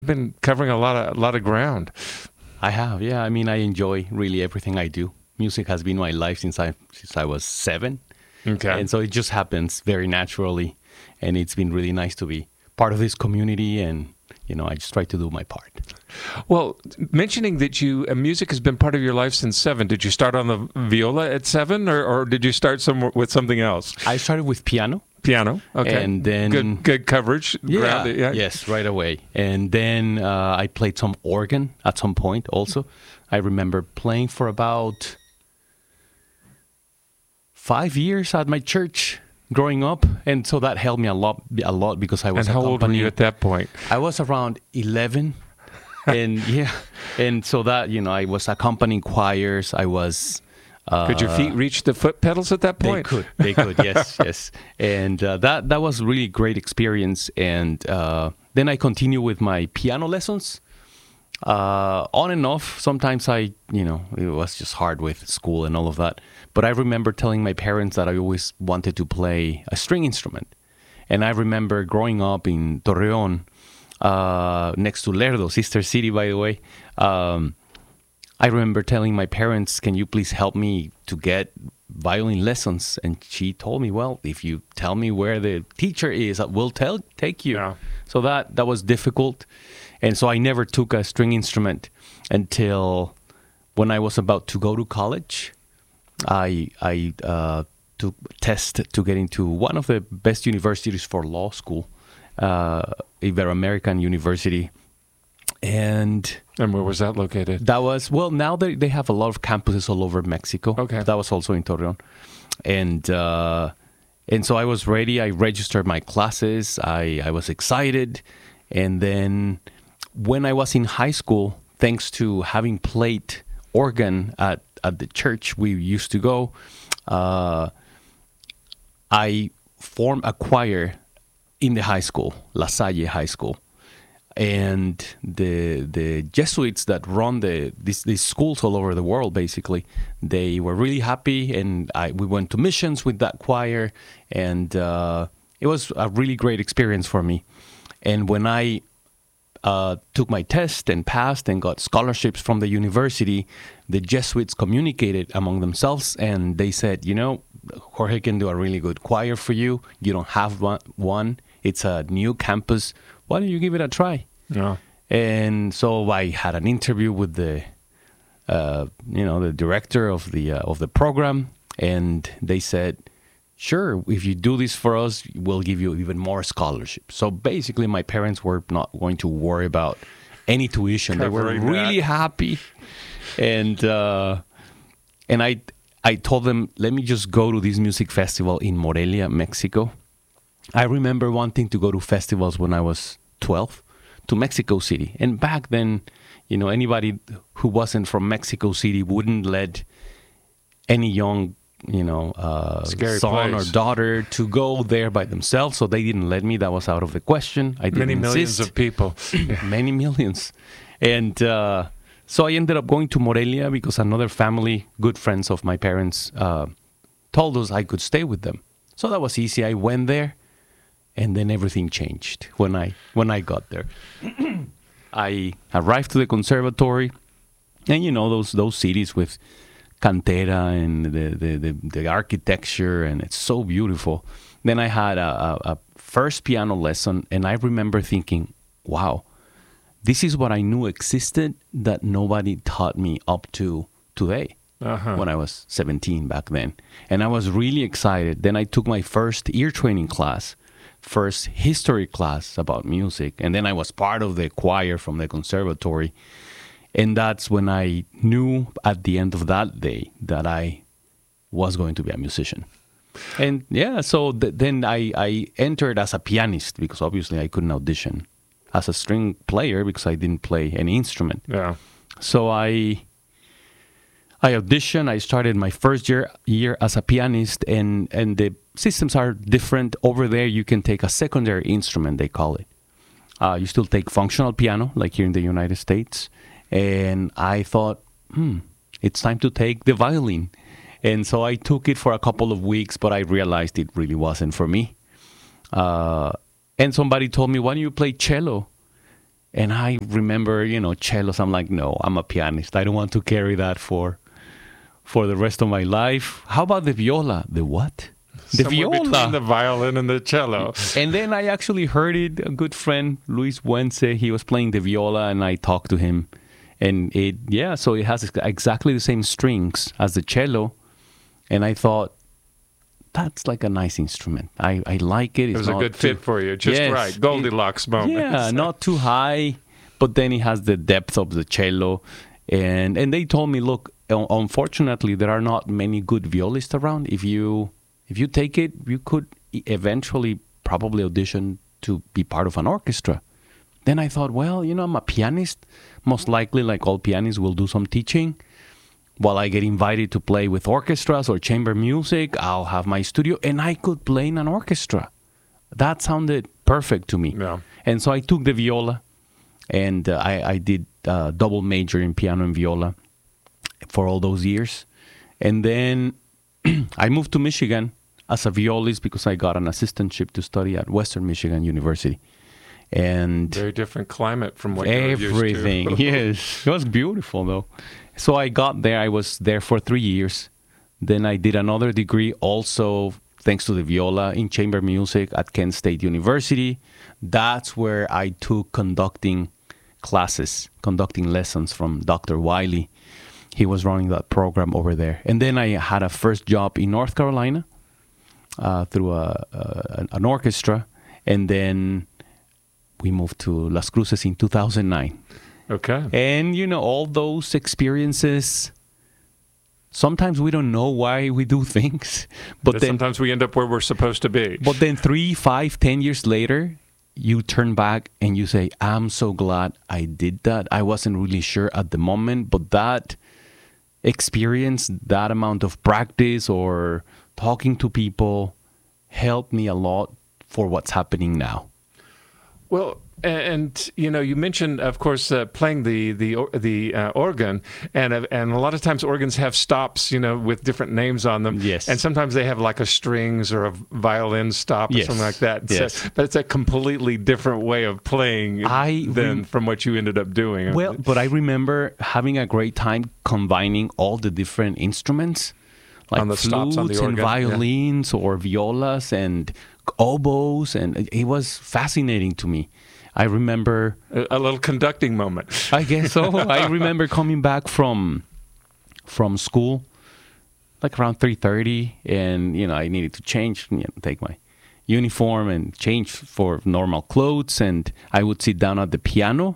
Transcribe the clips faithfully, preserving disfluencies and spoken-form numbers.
been covering a lot of a lot of ground. I have, yeah. I mean, I enjoy really everything I do. Music has been my life since I since I was seven, Okay. and so it just happens very naturally. And it's been really nice to be part of this community, and you know, I just try to do my part. Well, mentioning that you uh, music has been part of your life since seven. Did you start on the viola at seven, or, or did you start somewhere with something else? I started with piano. Piano, okay, And then good, good coverage. Yeah, grounded, yeah. yes, right away. And then uh, I played some organ at some point also. I remember playing for about five years at my church growing up, and so that helped me a lot, a lot because I was. And how old were you at that point? I was around eleven, and yeah, and so that you know, I was accompanying choirs. I was. Uh, Could your feet reach the foot pedals at that They point? could, they could, yes, yes, and uh, that that was really great experience. And uh, then I continue with my piano lessons, uh, on and off. Sometimes I, you know, it was just hard with school and all of that. But I remember telling my parents that I always wanted to play a string instrument, and I remember growing up in Torreón, uh, next to Lerdo, sister city, by the way. Um, I remember telling my parents, can you please help me to get violin lessons? And she told me, well, if you tell me where the teacher is, I will tell, take you. Yeah. So that, that was difficult. And so I never took a string instrument until when I was about to go to college. I, I uh, took a test to get into one of the best universities for law school, uh, Ibero-American University. And And where was that located? that was, well, now they, they have a lot of campuses all over Mexico. Okay. That was also in Torreón. And uh, and so I was ready. I registered my classes. I, I was excited. And then when I was in high school, thanks to having played organ at, at the church we used to go, uh, I formed a choir in the high school, La Salle High School. And the the Jesuits that run the these, these schools all over the world, basically, they were really happy, and I, we went to missions with that choir, and uh, it was a really great experience for me. And when I uh, took my test and passed and got scholarships from the university, the Jesuits communicated among themselves, and they said, you know, Jorge can do a really good choir for you. You don't have one. one. It's a new campus. Why don't you give it a try? Yeah. And so I had an interview with the, uh, you know, the director of the uh, of the program, and they said, "Sure, if you do this for us, we'll give you even more scholarships." So basically, my parents were not going to worry about any tuition; they were Covering really that. happy, and uh, and I I told them, "Let me just go to this music festival in Morelia, Mexico." I remember wanting to go to festivals when I was twelve, to Mexico City. And back then, you know, anybody who wasn't from Mexico City wouldn't let any young, you know, uh, Scary son place. or daughter to go there by themselves. So they didn't let me. That was out of the question. I didn't Many millions insist. of people. Many millions. And uh, so I ended up going to Morelia because another family, good friends of my parents, uh, told us I could stay with them. So that was easy. I went there. And then everything changed when I when I got there. I arrived to the conservatory, and you know those those cities with cantera and the the, the, the architecture, and it's so beautiful. Then I had a, a, a first piano lesson, and I remember thinking, "Wow, this is what I knew existed that nobody taught me up to today." Uh-huh. When I was seventeen back then, and I was really excited. Then I took my first ear training class. First history class about music, and then I was part of the choir from the conservatory, and that's when I knew at the end of that day that I was going to be a musician. And yeah, so th- then I, I entered as a pianist because obviously I couldn't audition as a string player because I didn't play any instrument. Yeah. So I I auditioned. I started my first year year as a pianist, and, and the systems are different. Over there, you can take a secondary instrument, they call it. Uh, you still take functional piano, like here in the United States. And I thought, hmm, it's time to take the violin. And so I took it for a couple of weeks, but I realized it really wasn't for me. Uh, and somebody told me, why don't you play cello? And I remember, you know, cellos. I'm like, no, I'm a pianist. I don't want to carry that for for the rest of my life. How about the viola? The what? The Somewhere viola. between the violin and the cello. And then I actually heard it. A good friend, Luis Wentze, he was playing the viola, and I talked to him. And it, yeah, so it has exactly the same strings as the cello. And I thought, that's like a nice instrument. I, I like it. It's It was a not good too, fit for you. Just Yes, right. Goldilocks moment. Yeah, not too high, but then it has the depth of the cello. And and they told me, look, un- unfortunately, there are not many good violists around. If you if you take it, you could e- eventually probably audition to be part of an orchestra. Then I thought, well, you know, I'm a pianist. Most likely, like all pianists, will do some teaching. While I get invited to play with orchestras or chamber music, I'll have my studio, and I could play in an orchestra. That sounded perfect to me. Yeah. And so I took the viola, and uh, I, I did uh, double major in piano and viola for all those years. And then I moved to Michigan as a violist because I got an assistantship to study at Western Michigan University. And Very different climate from what you're used to. everything, yes. It was beautiful, though. So I got there. I was there for three years. Then I did another degree also, thanks to the viola, in chamber music at Kent State University. That's where I took conducting classes, conducting lessons from Doctor Wiley. He was running that program over there. And then I had a first job in North Carolina uh, through a, a, an orchestra. And then we moved to Las Cruces in two thousand nine. Okay. And, you know, all those experiences, sometimes we don't know why we do things. But But then, sometimes we end up where we're supposed to be. but then three, five, ten years later, you turn back and you say, I'm so glad I did that. I wasn't really sure at the moment, but that experience, that amount of practice or talking to people helped me a lot for what's happening now. Well, and you know, you mentioned, of course, uh, playing the the or- the uh, organ, and uh, and a lot of times organs have stops, you know, with different names on them. Yes. And sometimes they have like a strings or a violin stop or Yes. something like that. Yes. So, but it's a completely different way of playing I than rem- from what you ended up doing. Well, but I remember having a great time combining all the different instruments, like On the stops flutes on the and organ, yeah. violins or violas and oboes, and it- it was fascinating to me. I remember, a, a little conducting moment. I guess so. I remember coming back from from school, like around three thirty, and you know I needed to change, you know, take my uniform and change for normal clothes, and I would sit down at the piano.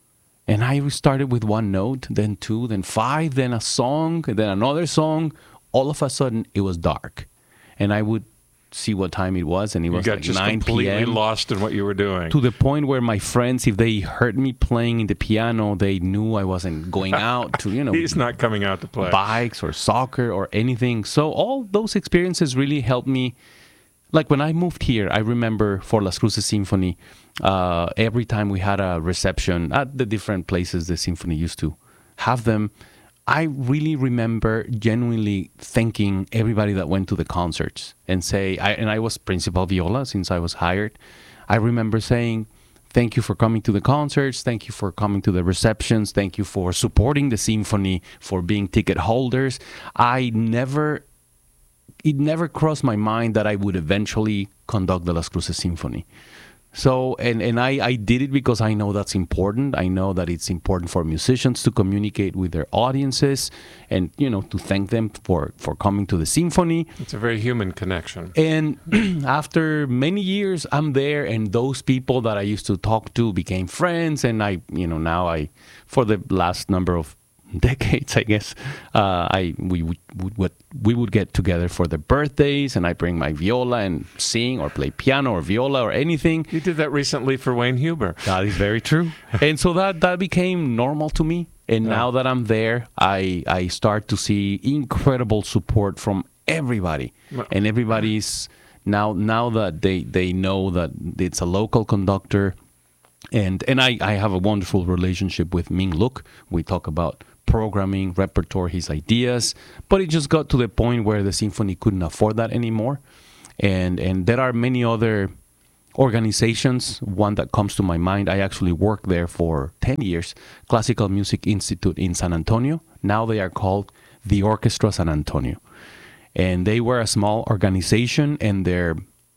And I started with one note, then two, then five, then a song, and then another song. All of a sudden, it was dark. And I would see what time it was, and it You was got like just nine completely p.m. lost in what you were doing. To the point where my friends, if they heard me playing in the piano, they knew I wasn't going out to, you know, He's not coming out to play. bikes or soccer or anything. So all those experiences really helped me. Like when I moved here, I remember for Las Cruces Symphony, uh, every time we had a reception at the different places the symphony used to have them, I really remember genuinely thanking everybody that went to the concerts and say, I, and I was principal viola since I was hired. I remember saying, thank you for coming to the concerts. Thank you for coming to the receptions. Thank you for supporting the symphony, for being ticket holders. I never, it never crossed my mind that I would eventually conduct the Las Cruces Symphony. So, and, and I, I did it because I know that's important. I know that it's important for musicians to communicate with their audiences and, you know, to thank them for, for coming to the symphony. It's a very human connection. And after many years, I'm there, and those people that I used to talk to became friends. And I, you know, now I, for the last number of decades, I guess, uh, I we would, would we would get together for their birthdays, and I bring my viola and sing or play piano or viola or anything. You did that recently for Wayne Huber. That is very true. And so that, that became normal to me. And Yeah. now that I'm there, I, I start to see incredible support from everybody. Well- And everybody's now now that they, they know that it's a local conductor. And and I, I have a wonderful relationship with Ming Luk. We talk about programming, repertoire, his ideas. But it just got to the point where the symphony couldn't afford that anymore. And and there are many other organizations, one that comes to my mind, I actually worked there for ten years, Classical Music Institute in San Antonio. Now they are called the Orchestra San Antonio. And they were a small organization, and their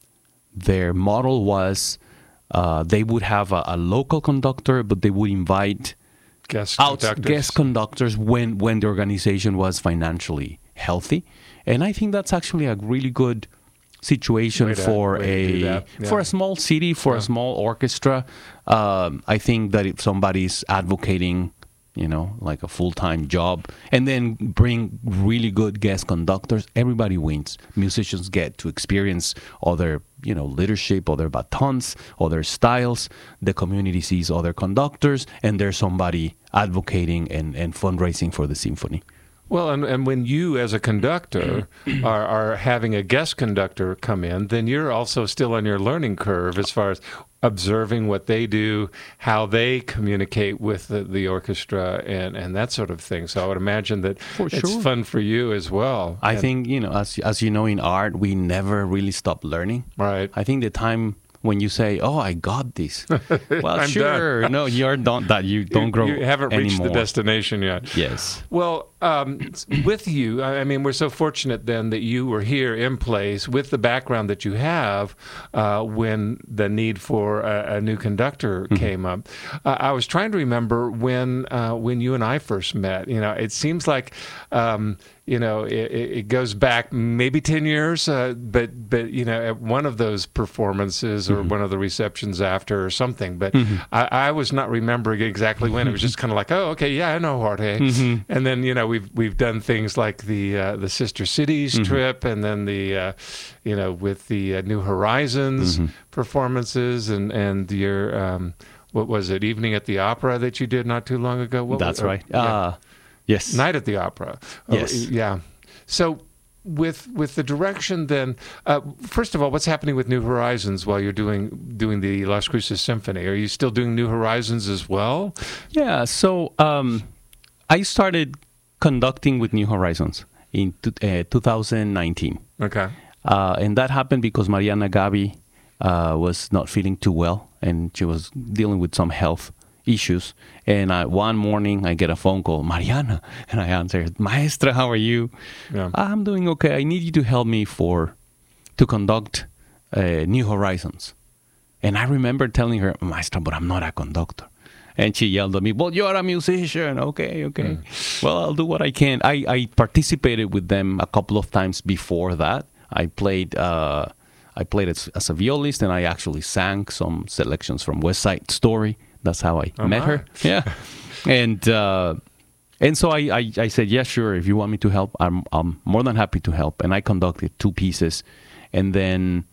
their model was uh, they would have a, a local conductor, but they would invite guest out conductors. guest conductors when, when the organization was financially healthy. And I think that's actually a really good situation Way to- for way to a do that. Yeah. for a small city, for Yeah. a small orchestra. Um, I think that if somebody's advocating, you know, like a full-time job, and then bring really good guest conductors, everybody wins. Musicians get to experience other, you know, leadership, other batons, other styles. The community sees other conductors, and there's somebody advocating and, and fundraising for the symphony. Well, and, and when you, as a conductor, are, are having a guest conductor come in, then you're also still on your learning curve as far as observing what they do, how they communicate with the, the orchestra, and, and that sort of thing. So I would imagine that For it's sure. fun for you as well. I And- think, you know, as as you know, in art, we never really stop learning. Right. I think the time when you say, "Oh, I got this," well, I'm sure, no, you're not that. You don't grow. You haven't reached anymore. the destination yet. Yes. Well, um, with you, I I mean, we're so fortunate then that you were here in place with the background that you have uh, when the need for a, a new conductor came up. Uh, I was trying to remember when uh, when you and I first met. You know, it seems like. Um, You know, it, it goes back maybe ten years, uh, but but you know, at one of those performances or one of the receptions after or something. But I, I was not remembering exactly when. It was just kind of like, oh, okay, yeah, I know Jorge. And then you know, we've we've done things like the uh, the Sister Cities trip, and then the uh, you know, with the uh, New Horizons performances, and and your um, what was it, Evening at the Opera that you did not too long ago? What That's was- right. yeah. Uh, yes. Night at the Opera. Oh, Yes. yeah. So with with the direction then, uh, first of all, what's happening with New Horizons while you're doing doing the Las Cruces Symphony? Are you still doing New Horizons as well? Yeah. So um, I started conducting with New Horizons in t- uh, two thousand nineteen. Okay. Uh, and that happened because Mariana Gabi uh, was not feeling too well, and she was dealing with some health issues. And I, one morning, I get a phone call, Mariana, and I answer, Maestra, how are you? Yeah. I'm doing okay. I need you to help me for to conduct uh, New Horizons. And I remember telling her, Maestra, but I'm not a conductor. And she yelled at me, well, you're a musician. Okay, okay. Well, I'll do what I can. I, I participated with them a couple of times before that. I played uh, I played as, as a violist, and I actually sang some selections from West Side Story. That's how I Oh, met my. her. Yeah. And uh, and so I, I, I said, yeah, sure. If you want me to help, I'm, I'm more than happy to help. And I conducted two pieces. And then,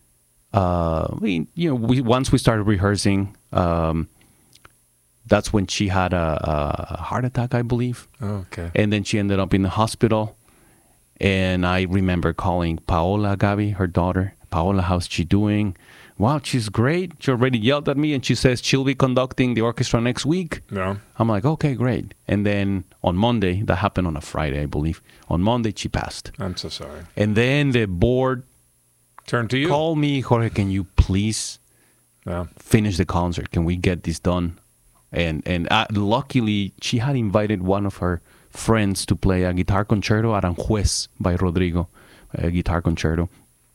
uh, we, you know, we once we started rehearsing, um, that's when she had a, a heart attack, I believe. Okay. And then she ended up in the hospital. And I remember calling Paola Gabi, her daughter. Paola, how's she doing? Wow, she's great. She already yelled at me, and she says she'll be conducting the orchestra next week. No. I'm like, okay, great. And then on Monday, that happened on a Friday, I believe. On Monday, she passed. I'm so sorry. And then the board Turn to you. called me, Jorge, can you please No. finish the concert? Can we get this done? And and uh, luckily, she had invited one of her friends to play a guitar concerto, Aranjuez by Rodrigo, a guitar concerto.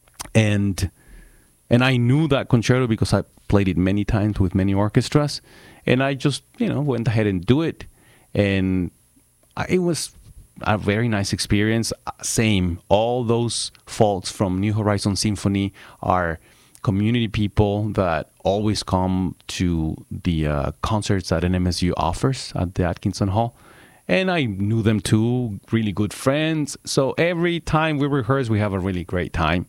And and I knew that concerto because I played it many times with many orchestras. And I just, you know, went ahead and do it. And I, it was a very nice experience. Same, all those folks from New Horizon Symphony are community people that always come to the uh, concerts that N M S U offers at the Atkinson Hall. And I knew them too, really good friends. So every time we rehearse, we have a really great time.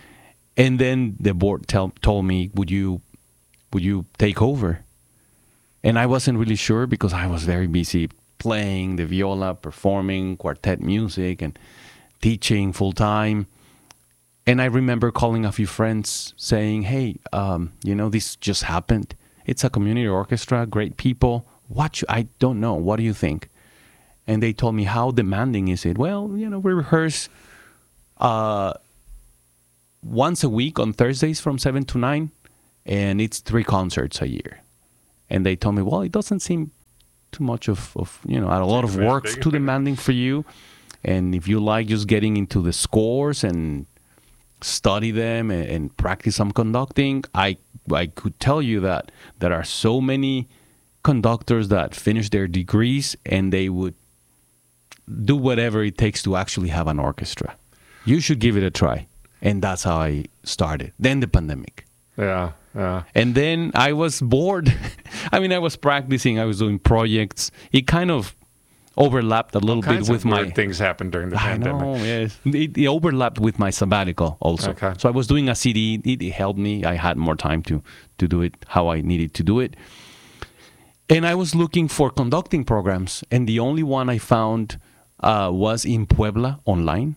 And then the board tell, told me, would you, would you take over? And I wasn't really sure because I was very busy playing the viola, performing quartet music, and teaching full time. And I remember calling a few friends saying, hey, um, you know, this just happened. It's a community orchestra, great people. What should, I don't know. What do you think? And they told me, how demanding is it? Well, you know, we rehearse uh, once a week on Thursdays from seven to nine. and it's three concerts a year. And they told me, well, it doesn't seem too much of, of you know, a lot of work, too demanding for you. And if you like just getting into the scores and study them and, and practice some conducting, I I could tell you that there are so many conductors that finish their degrees and they would do whatever it takes to actually have an orchestra. You should give it a try. And that's how I started. Then the pandemic. Yeah, yeah. And then I was bored. I mean, I was practicing. I was doing projects. It kind of overlapped a little All bit with of my... weird things happened during the I pandemic. know, yes. It, it overlapped with my sabbatical also. Okay. So I was doing a C D. It, it helped me. I had more time to, to do it how I needed to do it. And I was looking for conducting programs. And the only one I found uh, was in Puebla online.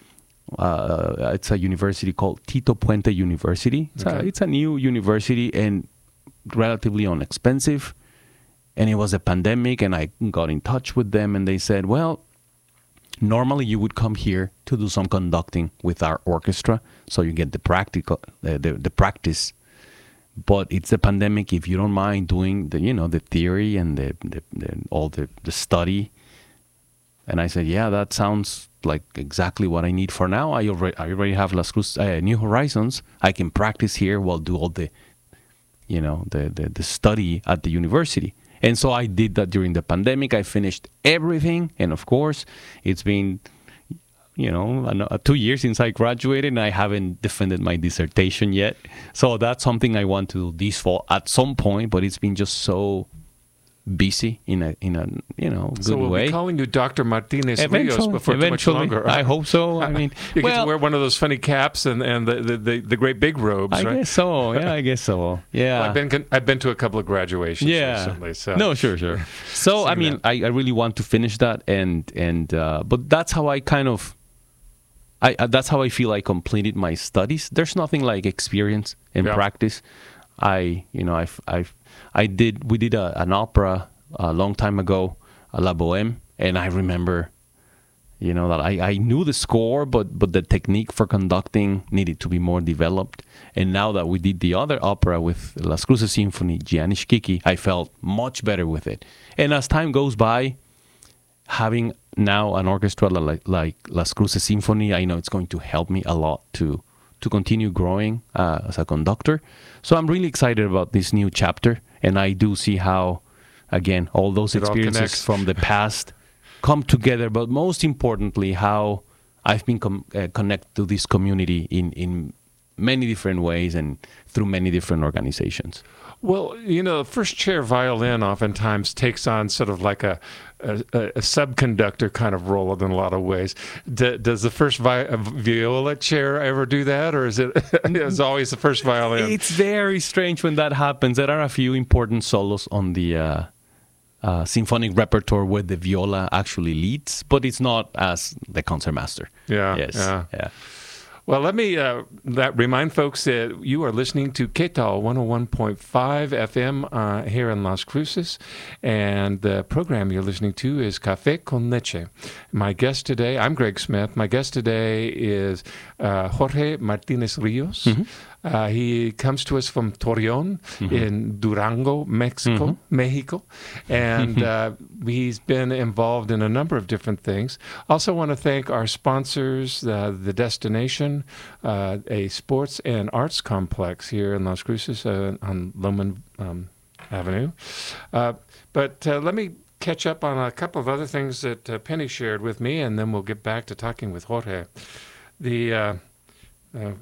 Uh, it's a university called Tito Puente University. It's, okay. a, it's a new university and relatively inexpensive. And it was a pandemic, and I got in touch with them, and they said, well, normally you would come here to do some conducting with our orchestra, so you get the practical, uh, the, the practice. But it's the pandemic. If you don't mind doing the, you know, the theory and the, the, the all the, the study. And I said, yeah, that sounds like exactly what I need for now. I already, I already have Las Cruz, uh, New Horizons. I can practice here while do all the, you know, the, the, the study at the university. And so I did that during the pandemic. I finished everything. And of course, it's been, you know, two years since I graduated, and I haven't defended my dissertation yet. So that's something I want to do this fall at some point, but it's been just so busy in a, in a you know, good so we'll way. be calling you Doctor Martinez eventually, Rios before eventually, too much longer. I hope so. I mean, you well, get to wear one of those funny caps and, and the, the, the, the great big robes, I right? guess so. Yeah, I guess so. Yeah. Well, I've been I've been to a couple of graduations yeah. recently. So. No, sure, sure. So I mean, I, I really want to finish that, and and uh, but that's how I kind of, I uh, that's how I feel I completed my studies. There's nothing like experience and yeah. practice. I you know I I I did we did a, an opera a long time ago, La Bohème, and I remember, you know, that I, I knew the score, but but the technique for conducting needed to be more developed. And now that we did the other opera with Las Cruces Symphony, Gianni Schicchi, I felt much better with it. And as time goes by, having now an orchestra like, like Las Cruces Symphony, I know it's going to help me a lot to to continue growing uh, as a conductor. So I'm really excited about this new chapter, and I do see how, again, all those it experiences from the past come together, but most importantly, how I've been com- uh, connected to this community in, in many different ways and through many different organizations. Well, you know, first chair violin oftentimes takes on sort of like a a, a subconductor kind of role in a lot of ways. D- does the first vi- viola chair ever do that, or is it it's always the first violin? It's very strange when that happens. There are a few important solos on the uh, uh, symphonic repertoire where the viola actually leads, but it's not as the concertmaster. Yeah, yes, yeah. yeah. Well, let me uh, that remind folks that you are listening to K T A L one oh one point five F M uh, here in Las Cruces, and the program you're listening to is Café con Leche. My guest today, I'm Greg Smith. My guest today is uh, Jorge Martinez Rios. Mm-hmm. Uh, he comes to us from Torreon mm-hmm. in Durango, Mexico, mm-hmm. Mexico, and uh, he's been involved in a number of different things. Also want to thank our sponsors, uh, The Destination, uh, a sports and arts complex here in Las Cruces uh, on Loman um, Avenue. Uh, but uh, let me catch up on a couple of other things that uh, Penny shared with me, and then we'll get back to talking with Jorge. The uh, uh,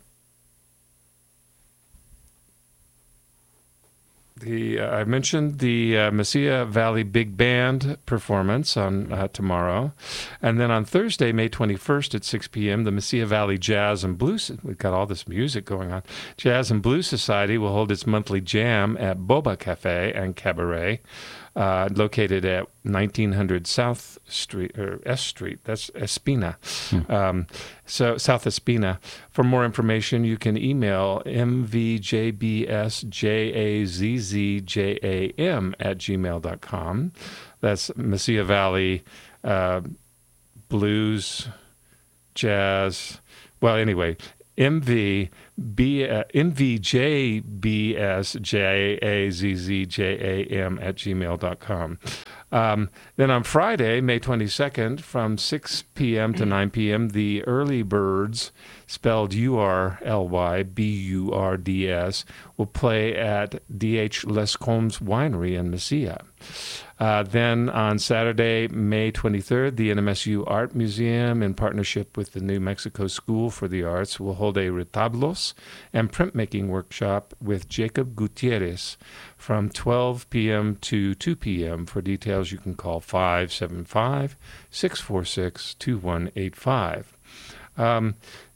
The uh, I mentioned the uh, Mesilla Valley Big Band performance on uh, tomorrow, and then on Thursday, May twenty-first at six p.m., the Mesilla Valley Jazz and Blues. We've got all this music going on. Jazz and Blues Society will hold its monthly jam at Boba Cafe and Cabaret, uh, located at nineteen hundred South Street or S Street. That's Espina. Hmm. Um, so South Espina. For more information, you can email m v j b s j a z z j a m at gmail dot com. That's Mesilla Valley uh, Blues, Jazz. Well, anyway, M V B, uh, M V J B S J A Z Z J A M at gmail dot com. Um, then on Friday, May twenty-second, from six p.m. to nine p.m., the Early Birds, spelled U R L Y B U R D S, will play at D H Lescombes Winery in Mesilla. Uh, then on Saturday, May twenty-third, the N M S U Art Museum, in partnership with the New Mexico School for the Arts, will hold a retablos and printmaking workshop with Jacob Gutierrez from twelve p.m. to two p.m. For details, you can call five seven five, six four six, two one eight five. Um,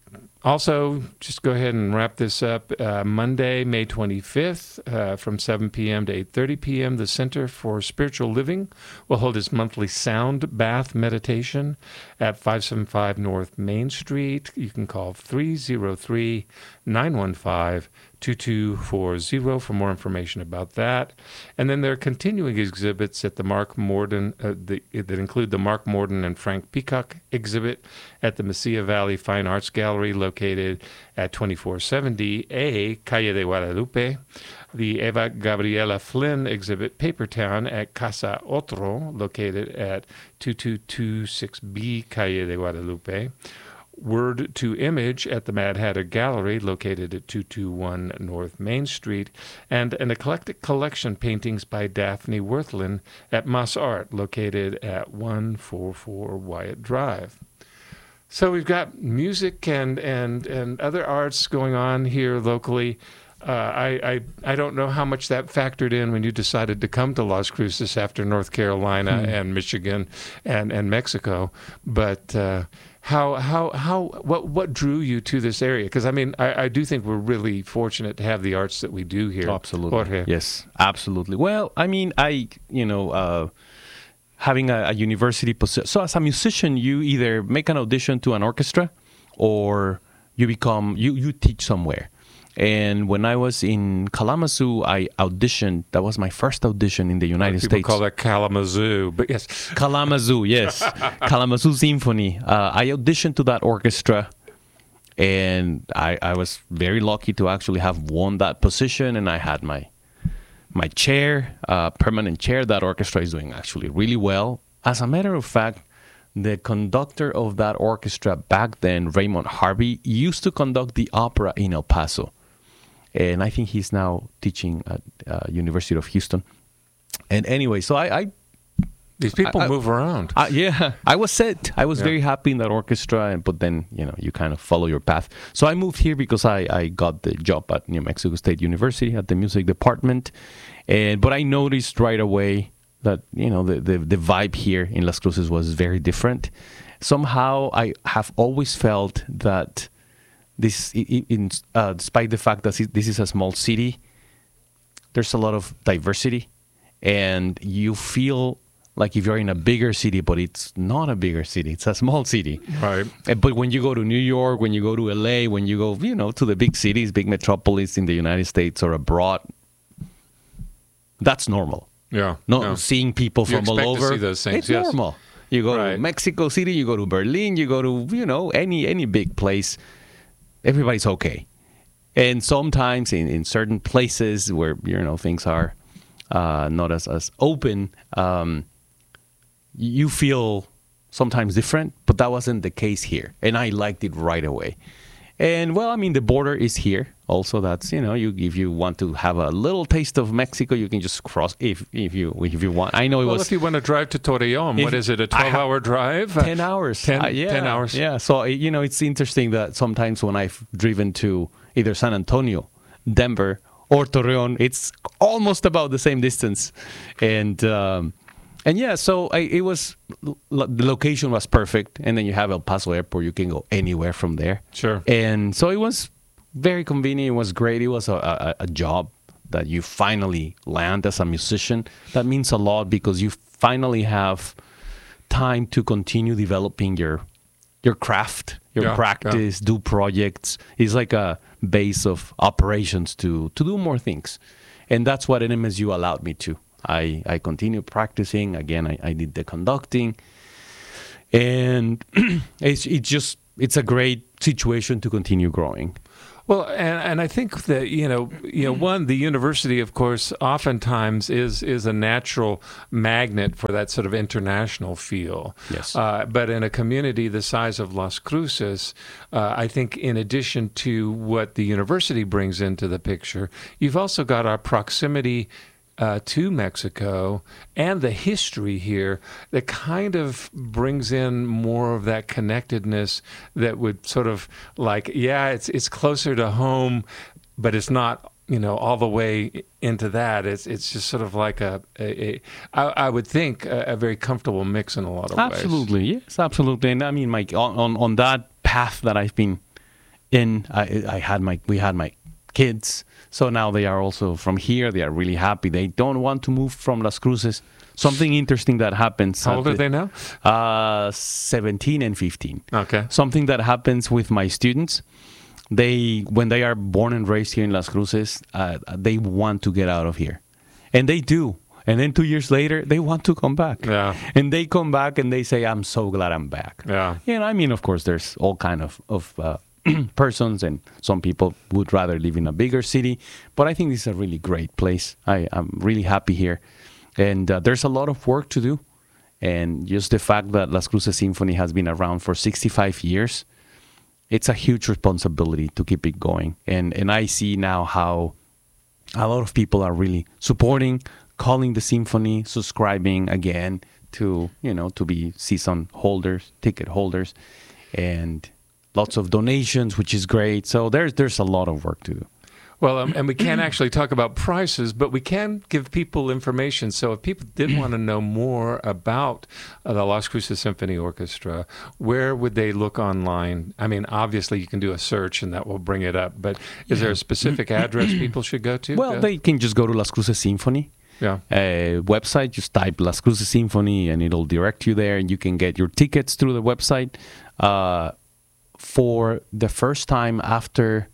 Also, just go ahead and wrap this up. Uh, Monday, May twenty-fifth, uh, from seven p.m. to eight thirty p.m., the Center for Spiritual Living will hold its monthly sound bath meditation at five seventy-five North Main Street. You can call three oh three, nine one five, two two four zero for more information about that. And then there are continuing exhibits at the Mark Morden, uh, the, that include the Mark Morden and Frank Peacock exhibit at the Mesilla Valley Fine Arts Gallery, located at twenty-four seventy A Calle de Guadalupe. The Eva Gabriela Flynn exhibit, Papertown, at Casa Otro, located at twenty-two twenty-six B Calle de Guadalupe. Word to Image at the Mad Hatter Gallery, located at two twenty-one North Main Street, and an eclectic collection, paintings by Daphne Worthland, at Mas Art, located at one forty-four Wyatt Drive. So we've got music and, and, and other arts going on here locally. Uh, I, I I don't know how much that factored in when you decided to come to Las Cruces after North Carolina hmm. and Michigan and, and Mexico, but uh, how how how what what drew you to this area? Because I mean, I, I do think we're really fortunate to have the arts that we do here. Absolutely, Jorge. Yes, absolutely. Well, I mean, I you know. Uh, having a, a university position. So as a musician, you either make an audition to an orchestra or you become, you, you teach somewhere. And when I was in Kalamazoo, I auditioned. That was my first audition in the United People States. People call that Kalamazoo, but yes. Kalamazoo, yes. Kalamazoo Symphony. Uh, I auditioned to that orchestra, and I, I was very lucky to actually have won that position, and I had my My chair, uh, permanent chair. That orchestra is doing actually really well. As a matter of fact, the conductor of that orchestra back then, Raymond Harvey, used to conduct the opera in El Paso. And I think he's now teaching at uh, University of Houston. And anyway, so I... I These people I, move around. I, yeah, I was set. I was yeah. very happy in that orchestra, and but then, you know, you kind of follow your path. So I moved here because I, I got the job at New Mexico State University at the music department. And but I noticed right away that, you know, the, the, the vibe here in Las Cruces was very different. Somehow I have always felt that this, in, uh, despite the fact that this is a small city, there's a lot of diversity, and you feel like if you're in a bigger city, but it's not a bigger city, it's a small city. Right. But when you go to New York, when you go to L A, when you go, you know, to the big cities, big metropolis in the United States or abroad, that's normal. Yeah. No, yeah. Seeing people you from all over, to see those things. it's yes. normal. You go right. to Mexico City, you go to Berlin, you go to, you know, any any big place, everybody's okay. And sometimes in, in certain places where, you know, things are uh, not as, as open, um, you feel sometimes different, but that wasn't the case here. And I liked it right away. And, well, I mean, the border is here. Also, that's, you know, you if you want to have a little taste of Mexico, you can just cross if if you if you want. I know it well, was... if you want to drive to Torreon, what is it, a twelve-hour drive? ten hours. ten, uh, yeah, ten hours. Yeah, so, you know, it's interesting that sometimes when I've driven to either San Antonio, Denver, or Torreon, it's almost about the same distance. And... Um, And yeah, so I, it was, the location was perfect. And then you have El Paso Airport. You can go anywhere from there. Sure. And so it was very convenient. It was great. It was a, a, a job that you finally land as a musician. That means a lot because you finally have time to continue developing your your craft, your yeah, practice, yeah. do projects. It's like a base of operations to, to do more things. And that's what N M S U allowed me to. I, I continued practicing. Again, I, I did the conducting. And it's, it just it's a great situation to continue growing. Well, and, and I think that, you know, you know, one, the university, of course, oftentimes is is a natural magnet for that sort of international feel. Yes. Uh, but in a community the size of Las Cruces, uh, I think in addition to what the university brings into the picture, you've also got our proximity Uh, to Mexico and the history here that kind of brings in more of that connectedness that would sort of like, yeah, it's it's closer to home, but it's not, you know, all the way into that. It's it's just sort of like a, a, a I, I would think, a, a very comfortable mix in a lot of Absolutely, ways. yes, absolutely. And I mean, Mike, on, on, on that path that I've been in, I, I had my, we had my kids. So now they are also from here. They are really happy. They don't want to move from Las Cruces. Something interesting that happens. How old are they now? Uh, seventeen and fifteen. Okay. Something that happens with my students. They, when they are born and raised here in Las Cruces, uh, they want to get out of here. And they do. And then two years later, they want to come back. Yeah. And they come back and they say, I'm so glad I'm back. Yeah. And I mean, of course, there's all kind of, of uh, persons, and some people would rather live in a bigger city, but I think this is a really great place. I, I'm really happy here, and uh, there's a lot of work to do, and just the fact that Las Cruces Symphony has been around for sixty-five years, it's a huge responsibility to keep it going, and and I see now how a lot of people are really supporting, calling the symphony, subscribing again to, you know, to be season holders, ticket holders, and lots of donations, which is great. So there's there's a lot of work to do. Well, um, and we can't actually talk about prices, but we can give people information. So if people did want to know more about uh, the Las Cruces Symphony Orchestra, where would they look online? I mean, obviously you can do a search and that will bring it up, but is there a specific address people should go to? Well, go? they can just go to Las Cruces Symphony. Yeah. Uh, website, just type Las Cruces Symphony and it'll direct you there, and you can get your tickets through the website. Uh, for the first time after,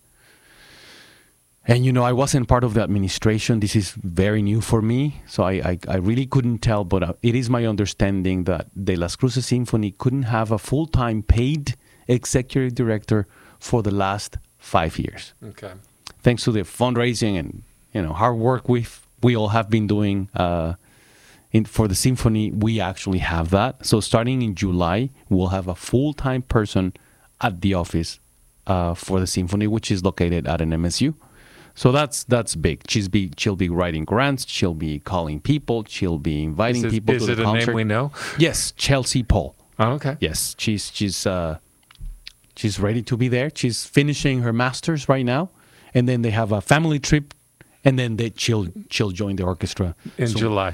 and you know, I wasn't part of the administration. This is very new for me, so I, I, I really couldn't tell, but uh, it is my understanding that the Las Cruces Symphony couldn't have a full-time paid executive director for the last five years. Okay. Thanks to the fundraising and, you know, hard work we've, we all have been doing uh, in, for the symphony, we actually have that. So starting in July, we'll have a full-time person at the office uh, for the symphony, which is located at an M S U. So that's that's big. She's be she'll be writing grants. She'll be calling people. She'll be inviting is it, people is to it the a concert. name we know? Yes, Chelsea Paul. Oh, okay. Yes, she's she's uh, she's ready to be there. She's finishing her masters right now, and then they have a family trip, and then they she'll she'll join the orchestra In so, July.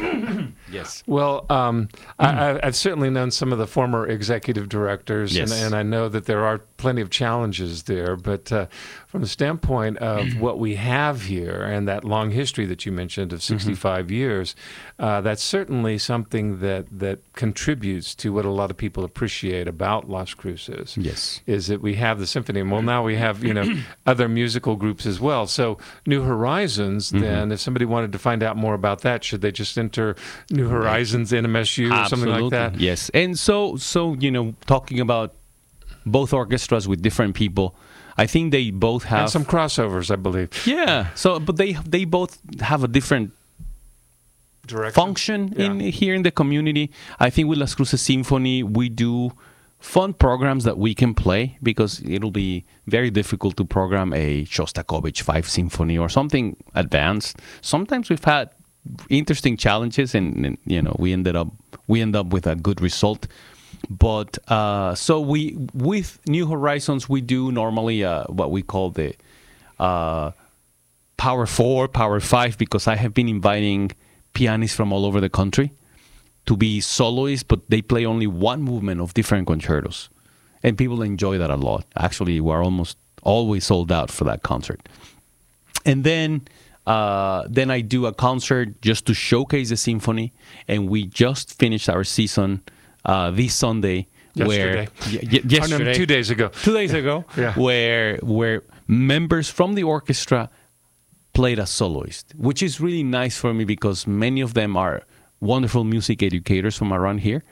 Yes. Well, um, I, I've certainly known some of the former executive directors, Yes. and, and I know that there are plenty of challenges there. But uh, from the standpoint of what we have here and that long history that you mentioned of sixty-five mm-hmm. years, uh, that's certainly something that, that contributes to what a lot of people appreciate about Las Cruces. Yes. Is that we have the symphony. Well, now we have, you know, other musical groups as well. So New Horizons, mm-hmm. then, if somebody wanted to find out more about that, should they just enter New Horizons in M S U or Absolutely. something like that? Yes. And so, so you know, talking about both orchestras with different people, I think they both have... And some crossovers, I believe. Yeah. So, but they they both have a different Direction. function Yeah. in here in the community. I think with Las Cruces Symphony, we do fun programs that we can play, because it'll be very difficult to program a Shostakovich Five Symphony or something advanced. Sometimes we've had interesting challenges, and, and you know, we ended up we end up with a good result. But uh, so we with New Horizons, we do normally uh, what we call the uh, Power Four, Power Five, because I have been inviting pianists from all over the country to be soloists, but they play only one movement of different concertos, and people enjoy that a lot. Actually, we're almost always sold out for that concert. And then uh, then I do a concert just to showcase the symphony, and we just finished our season uh, this Sunday. Yesterday. Where, y- y- yesterday. Oh, no, two days ago. Two days ago, Yeah. where where members from the orchestra played as soloist, which is really nice for me, because many of them are wonderful music educators from around here,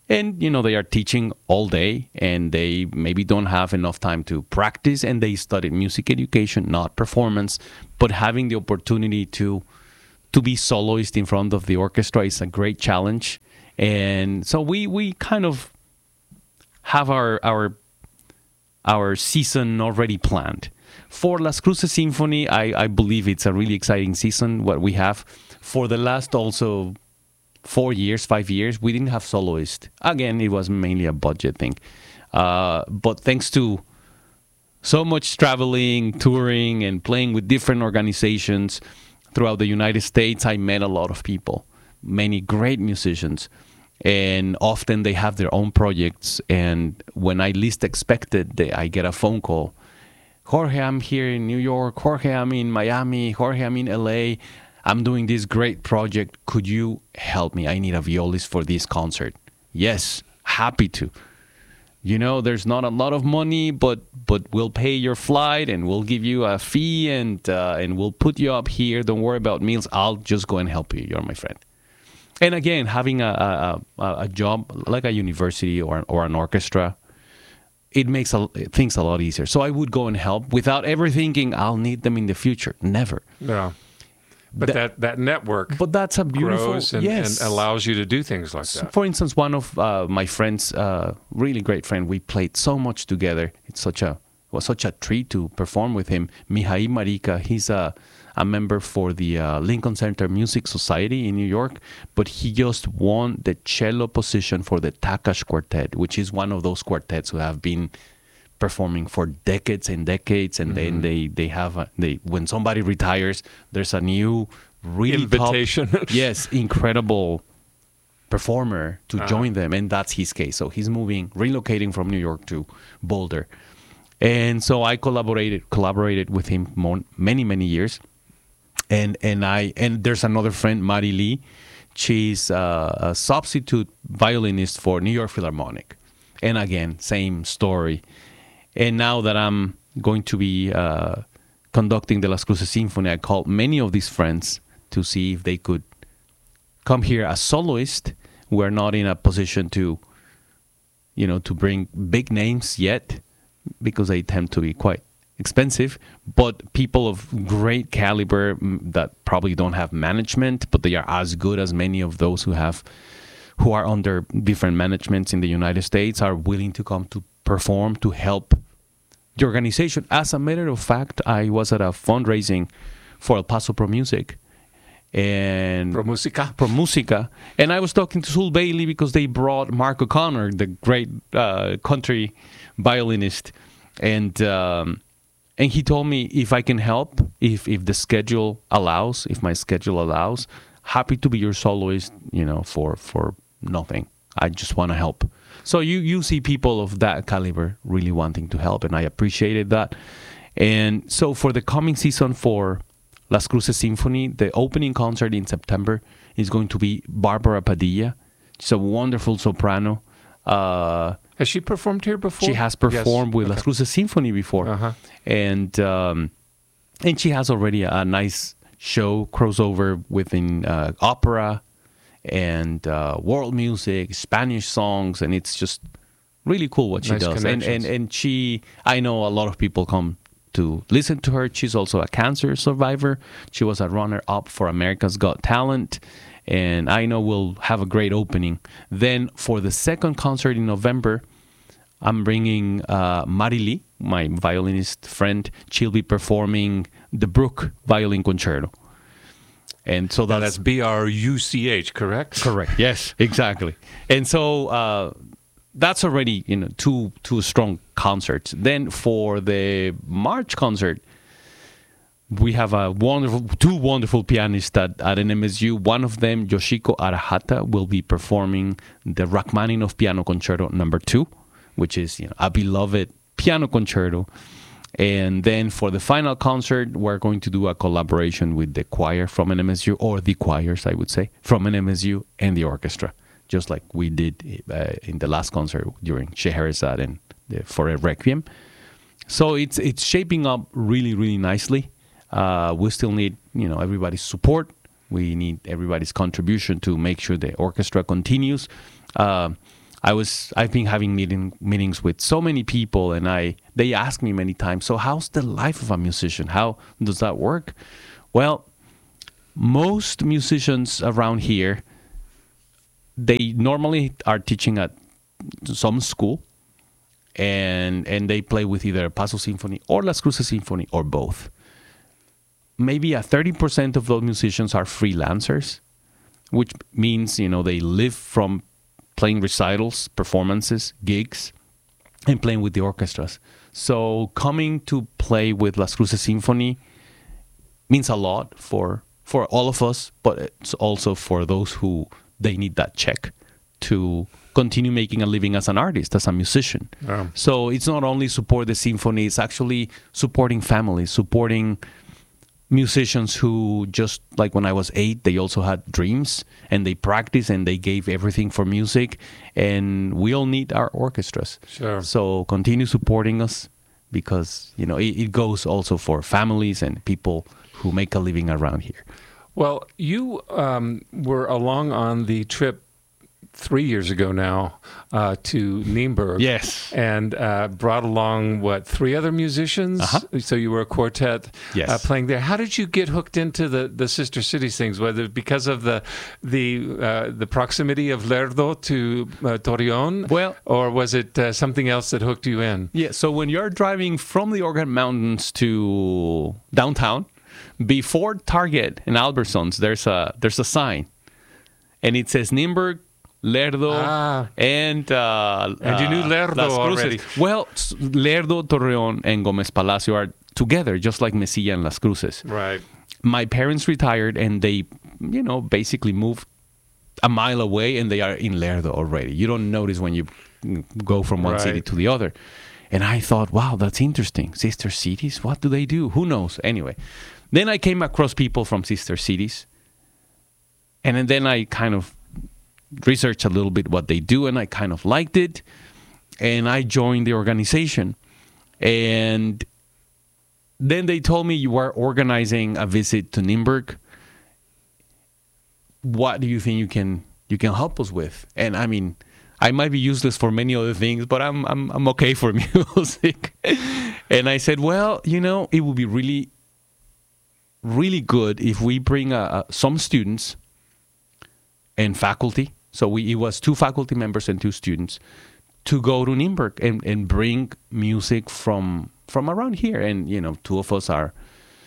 And, you know, they are teaching all day and they maybe don't have enough time to practice, and they study music education, not performance, but having the opportunity to to be soloist in front of the orchestra is a great challenge. And so we, we kind of have our, our, our season already planned. For Las Cruces Symphony, I, I believe it's a really exciting season, what we have. For the last also four years, five years, we didn't have soloist. Again, it was mainly a budget thing. Uh, but thanks to so much traveling, touring, and playing with different organizations throughout the United States, I met a lot of people, many great musicians. And often they have their own projects. And when I least expected, they, I get a phone call. Jorge, I'm here in New York. Jorge, I'm in Miami. Jorge, I'm in L A. I'm doing this great project. Could you help me? I need a violist for this concert. Yes, happy to. You know, there's not a lot of money, but but we'll pay your flight and we'll give you a fee and uh, and we'll put you up here. Don't worry about meals. I'll just go and help you. You're my friend. And again, having a a, a job like a university or or an orchestra, it makes a, things a lot easier. So I would go and help without ever thinking I'll need them in the future. Never. Yeah. But that, that, that network but that's a beautiful, grows and, yes. and allows you to do things like that. For instance, one of uh, my friends, uh, really great friend, we played so much together. It's such a was such a treat to perform with him. Mijail Marica, he's a, a member for the uh, Lincoln Center Music Society in New York, but he just won the cello position for the Takash Quartet, which is one of those quartets who have been performing for decades and decades, and mm-hmm. then they they have a, they when somebody retires, there's a new really invitation. Top, yes, incredible performer to uh-huh. join them, and that's his case. So he's moving, relocating from New York to Boulder, and so I collaborated collaborated with him more, many many years, and and I and there's another friend, Mari Lee. She's uh, a substitute violinist for New York Philharmonic, and again, same story. And now that I'm going to be uh, conducting the Las Cruces Symphony, I called many of these friends to see if they could come here as soloists. We're not in a position to, you know, to bring big names yet because they tend to be quite expensive, but people of great caliber that probably don't have management, but they are as good as many of those who have, who are under different managements in the United States, are willing to come to perform, to help the organization. As a matter of fact, I was at a fundraising for El Paso Pro Music and Pro Musica. Pro Musica, and I was talking to Sul Bailey because they brought Mark O'Connor, the great uh, country violinist, and um, and he told me if I can help, if if the schedule allows, if my schedule allows, happy to be your soloist, you know, for for nothing. I just want to help. So you, you see people of that caliber really wanting to help, and I appreciated that. And so for the coming season for Las Cruces Symphony, the opening concert in September is going to be Barbara Padilla. She's a wonderful soprano. Uh, has she performed here before? She has performed yes. with okay. Las Cruces Symphony before. Uh-huh. And um, and she has already a, a nice show crossover within uh, opera and uh, world music, Spanish songs, and it's just really cool what she nice does. And, and and she, I know a lot of people come to listen to her. She's also a cancer survivor. She was a runner-up for America's Got Talent, and I know we'll have a great opening. Then for the second concert in November, I'm bringing uh, Mari Lee, my violinist friend. She'll be performing the Bruch Violin Concerto. And so that's, that's B R U C H, correct? Correct. Yes, exactly. And so uh, that's already, you know, two two strong concerts. Then for the March concert, we have a wonderful two wonderful pianists at, at N M S U. One of them, Yoshiko Arahata, will be performing the Rachmaninoff Piano Concerto Number Two, which is, you know, a beloved piano concerto. And then for the final concert, we're going to do a collaboration with the choir from N M S U, or the choirs, I would say, from N M S U and the orchestra, just like we did uh, in the last concert during Scheherazade and the, for a Requiem. So it's it's shaping up really, really nicely. Uh, we still need, you know, everybody's support. We need everybody's contribution to make sure the orchestra continues. Uh, I was I've been having meeting meetings with so many people, and I they ask me many times, so how's the life of a musician? How does that work? Well, most musicians around here, they normally are teaching at some school, and and they play with either Paso Symphony or Las Cruces Symphony or both. Maybe a thirty percent of those musicians are freelancers, which means, you know, they live from playing recitals, performances, gigs, and playing with the orchestras. So coming to play with Las Cruces Symphony means a lot for for all of us, but it's also for those who they need that check to continue making a living as an artist, as a musician. Yeah. So it's not only support the symphony, it's actually supporting families, supporting musicians who, just like when I was eight, they also had dreams and they practiced and they gave everything for music, and we all need our orchestras. Sure. So continue supporting us, because, you know, it, it goes also for families and people who make a living around here. Well, you um, were along on the trip three years ago now uh, to Nienburg. Yes. And uh, brought along, what, three other musicians? Uh-huh. So you were a quartet Yes. uh, playing there. How did you get hooked into the, the Sister Cities things? Whether it because of the the uh, the proximity of Lerdo to uh, Torreon? Well- or was it uh, something else that hooked you in? Yeah, so when you're driving from the Organ Mountains to downtown, before Target and Albertsons, there's a there's a sign, and it says Nienburg, Lerdo, Ah. and uh, And you knew uh, Lerdo Las Cruces. already. Well, s- Lerdo, Torreon, and Gómez Palacio are together, just like Mesilla and Las Cruces. Right. My parents retired, and they, you know, basically moved a mile away, and they are in Lerdo already. You don't notice when you go from one Right. city to the other. And I thought, wow, that's interesting. Sister cities, what do they do? Who knows? Anyway, then I came across people from sister cities, and then I kind of researched a little bit what they do, and I kind of liked it, and I joined the organization. And then they told me, you are organizing a visit to Nienburg. What do you think you can you can help us with? And I mean, I might be useless for many other things, but I'm I'm I'm okay for music. And I said, well, you know, it would be really, really good if we bring uh, some students and faculty. So we it was two faculty members and two students to go to Nienburg and, and bring music from from around here. And, you know, two of us are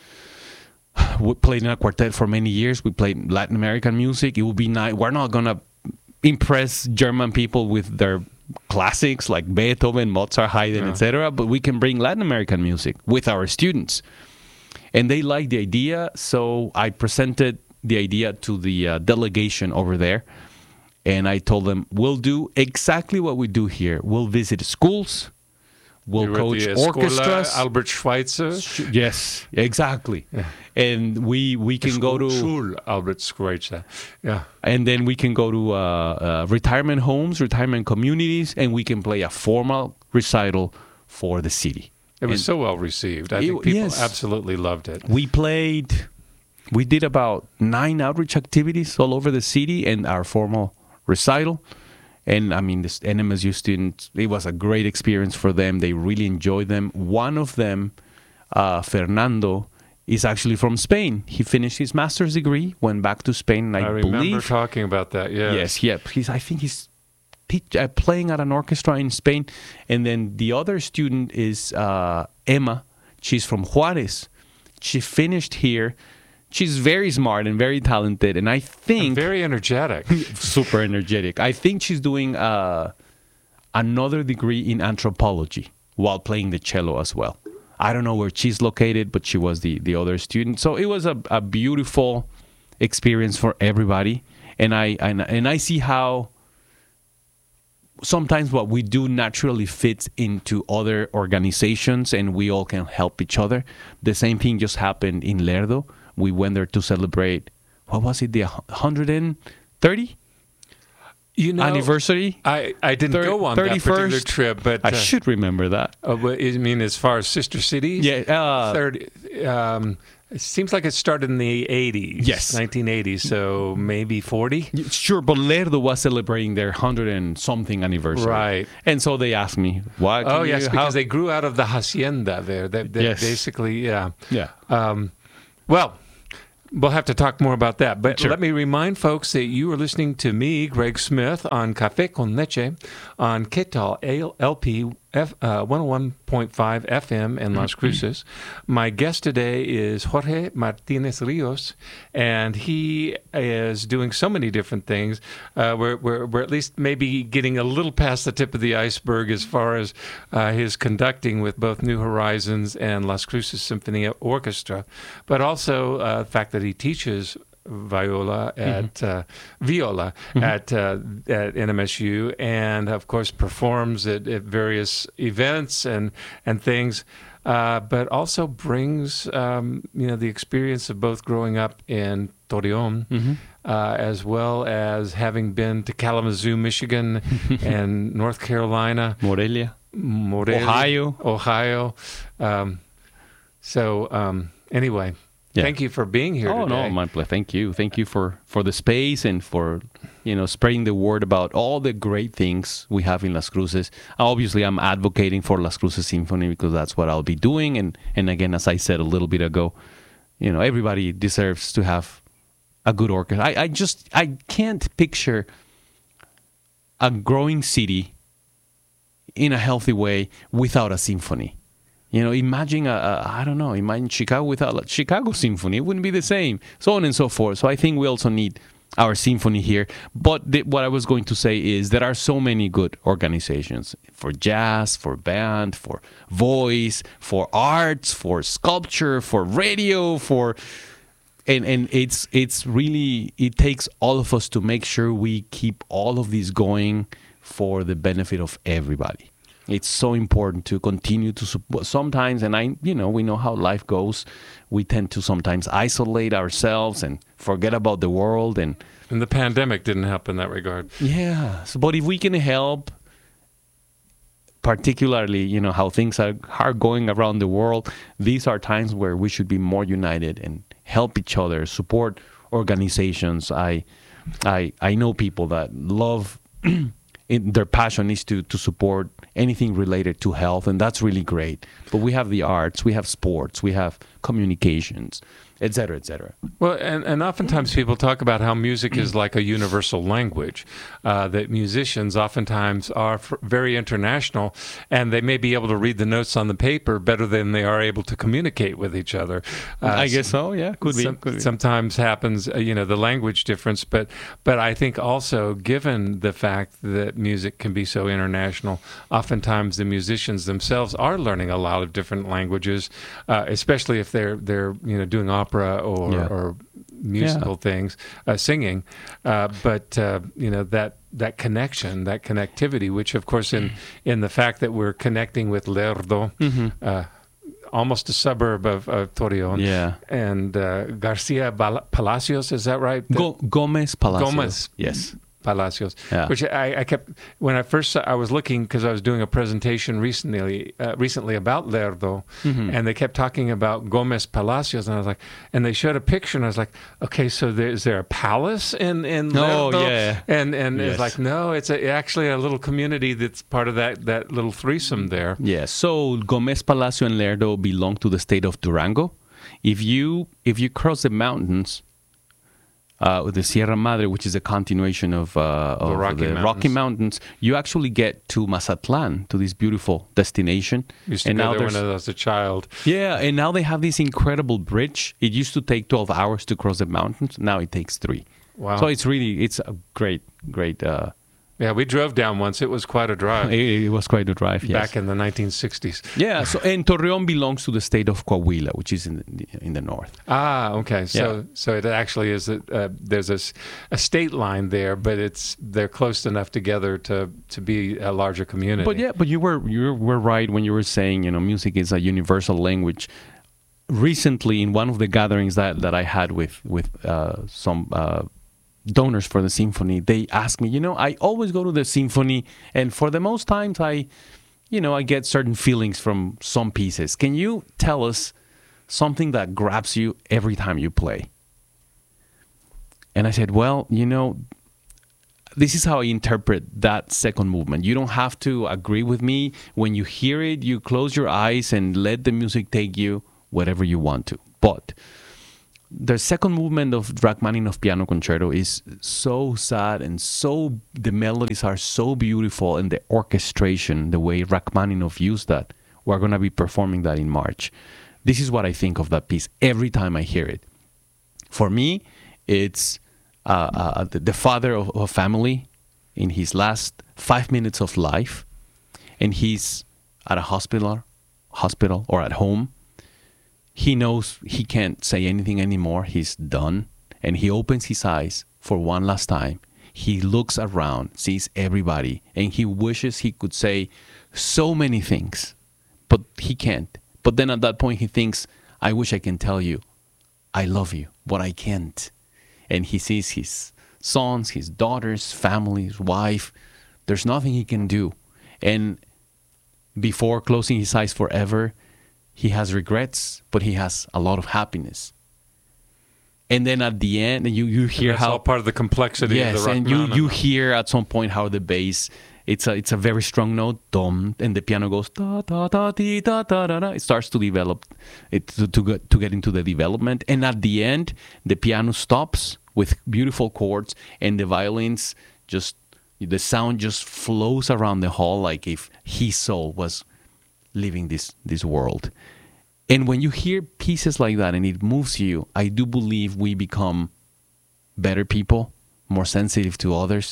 we played in a quartet for many years. We played Latin American music. It would be nice. We're not gonna impress German people with their classics like Beethoven, Mozart, Haydn, Yeah. et cetera. But we can bring Latin American music with our students, and they liked the idea. So I presented the idea to the uh, delegation over there, and I told them, we'll do exactly what we do here. We'll visit schools. We'll You were at coach the, uh, orchestras. Escola Albert Schweitzer. Yes, exactly. And we we can go to Schul Albert Schweitzer. Yeah. and then we can go to uh, uh, retirement homes, retirement communities, and we can play a formal recital for the city. It was And so well received. I It- think people yes. absolutely loved it. we played, we did about nine outreach activities all over the city and our formal recital. And I mean, this N M S U students, it was a great experience for them. They really enjoyed them. One of them, uh, Fernando, is actually from Spain. He finished his master's degree, went back to Spain, and I, I remember believe. talking about that. Yes. Yes, yeah. He's, I think he's teach, uh, playing at an orchestra in Spain. And then the other student is uh, Emma. She's from Juarez. She finished here. She's very smart and very talented, and I think Very energetic. super energetic. I think she's doing uh, another degree in anthropology while playing the cello as well. I don't know where she's located, but she was the, the other student. So it was a, a beautiful experience for everybody, and I and, and I see how sometimes what we do naturally fits into other organizations, and we all can help each other. The same thing just happened in Lerdo. We went there to celebrate, what was it, the one hundred thirty You know, anniversary? I, I didn't Thir- go on that particular thirty-first? trip, but I uh, should remember that. uh, but I mean, as far as sister cities, Yeah, uh, thirty. Um, It seems like it started in the eighties. Yes. nineteen eighties, so maybe forty? Sure, but Lerdo was celebrating their hundred and something anniversary. Right. And so they asked me, why? Oh, can yes, you, because how? they grew out of the hacienda there. They, they Yes. Basically, yeah. Yeah. Um, well, we'll have to talk more about that. But Sure. let me remind folks that you are listening to me, Greg Smith, on Café con Leche on K T A L L P F, uh, one oh one point five F M in Las Cruces. My guest today is Jorge Martinez Rios, and he is doing so many different things. Uh, we're, we're, we're at least maybe getting a little past the tip of the iceberg as far as uh, his conducting with both New Horizons and Las Cruces Symphony Orchestra, but also uh, the fact that he teaches viola at mm-hmm. uh, viola mm-hmm. at uh, at N M S U, and of course performs at, at various events and and things, uh, but also brings um, you know the experience of both growing up in Torreon, mm-hmm. uh, as well as having been to Kalamazoo, Michigan, and North Carolina, Morelia, Morelia Ohio, Ohio. Um, so um, anyway. Yeah. Thank you for being here oh, today. no, my pleasure. Thank you. Thank you for, for the space and for, you know, spreading the word about all the great things we have in Las Cruces. Obviously, I'm advocating for Las Cruces Symphony because that's what I'll be doing. And, and again, as I said a little bit ago, you know, everybody deserves to have a good orchestra. I, I just, I can't picture a growing city in a healthy way without a symphony. You know, imagine, a, a, I don't know, imagine Chicago without a Chicago Symphony. It wouldn't be the same, so on and so forth. So I think we also need our symphony here. But the, what I was going to say is there are so many good organizations for jazz, for band, for voice, for arts, for sculpture, for radio, for... And, and it's it's really, it takes all of us to make sure we keep all of this going for the benefit of everybody. It's so important to continue to support. Sometimes, and I, you know, we know how life goes. We tend to sometimes isolate ourselves and forget about the world. And, and the pandemic didn't help in that regard. Yeah. So, but if we can help, particularly, you know, how things are, are going around the world, these are times where we should be more united and help each other, support organizations. I, I, I know people that love. In, their passion is to, to support anything related to health, and that's really great. But we have the arts, we have sports, we have communications, et cetera, et cetera. Well, and, and oftentimes people talk about how music is like a universal language, uh, that musicians oftentimes are f- very international, and they may be able to read the notes on the paper better than they are able to communicate with each other. Uh, I guess so, yeah, could be. Some, could be. Sometimes happens, uh, you know, the language difference, but, but I think also given the fact that music can be so international, oftentimes the musicians themselves are learning a lot of different languages, uh, especially if they're, they're you know, doing opera or, yeah. or musical yeah. things, uh, singing, uh, but uh, you know that that connection, that connectivity, which of course in in the fact that we're connecting with Lerdo, mm-hmm. uh, almost a suburb of, of Torreon, yeah, and uh, Garcia Bal- Palacios, is that right? Go- Gomez Palacios. Gomez, yes. Palacios, yeah. which I, I kept when I first I was looking because I was doing a presentation recently uh, recently about Lerdo, mm-hmm. and they kept talking about Gomez Palacios, and I was like, and they showed a picture, and I was like, okay, so there, is there a palace in in Lerdo? Oh, yeah, and and yes. it's like no, it's a, actually a little community that's part of that that little threesome there. Yeah. So Gomez Palacio and Lerdo belong to the state of Durango. If you if you cross the mountains. Uh, the Sierra Madre, which is a continuation of, uh, of the, Rocky, the Mountains. Rocky Mountains, you actually get to Mazatlan, to this beautiful destination. Used to and go now there when I was a child. Yeah, and now they have this incredible bridge. It used to take twelve hours to cross the mountains. Now it takes three. Wow. So it's really, it's a great, great... Uh, yeah, we drove down once. It was quite a drive. It, it was quite a drive, yes. Back in the nineteen sixties. Yeah, so and Torreon belongs to the state of Coahuila, which is in the, in the north. Ah, okay. So yeah. so it actually is, a, uh, there's a, a state line there, but it's they're close enough together to, to be a larger community. But yeah, but you were, you were right when you were saying, you know, music is a universal language. Recently, in one of the gatherings that, that I had with, with uh, some... Uh, donors for the symphony, they ask me, you know, I always go to the symphony, and for the most times I, you know, I get certain feelings from some pieces. Can you tell us something that grabs you every time you play. And I said, well, you know, this is how I interpret that second movement. You don't have to agree with me. When you hear it, you close your eyes and let the music take you wherever you want to. But the second movement of Rachmaninoff Piano Concerto is so sad, and so the melodies are so beautiful, and the orchestration, the way Rachmaninoff used that. We're going to be performing that in March. This is what I think of that piece every time I hear it. For me, it's uh, uh, the, the father of, of a family in his last five minutes of life, and he's at a hospital, hospital or at home. He knows he can't say anything anymore. He's done. And he opens his eyes for one last time. He looks around, sees everybody, and he wishes he could say so many things, but he can't. But then at that point he thinks, I wish I can tell you, I love you, but I can't. And he sees his sons, his daughters, family, his wife. There's nothing he can do. And before closing his eyes forever, he has regrets, but he has a lot of happiness. And then at the end, you, you hear that's how... all part of the complexity yes, of the and you, you hear at some point how the bass, it's a, it's a very strong note, dom, and the piano goes, da, da, da, dee, da, da, da, da. It starts to develop, it, to, to, get, to get into the development. And at the end, the piano stops with beautiful chords, and the violins just, the sound just flows around the hall like if his soul was leaving this this world. And when you hear pieces like that and it moves you, I do believe we become better people, more sensitive to others.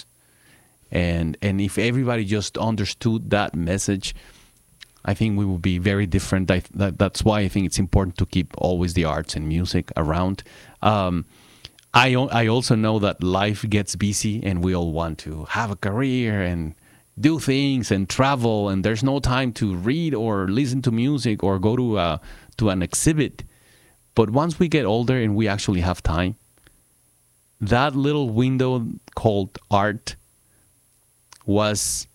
And and if everybody just understood that message, I think we would be very different. I, that, that's why I think it's important to keep always the arts and music around. Um, I, I also know that life gets busy and we all want to have a career and do things and travel, and there's no time to read or listen to music or go to a, to an exhibit. But once we get older and we actually have time, that little window called art was